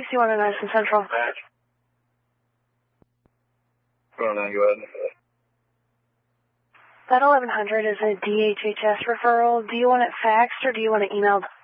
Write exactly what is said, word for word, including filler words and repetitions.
C one oh nine from Central. two oh nine, go ahead. That eleven hundred is a D H H S referral. Do you want it faxed or do you want it emailed?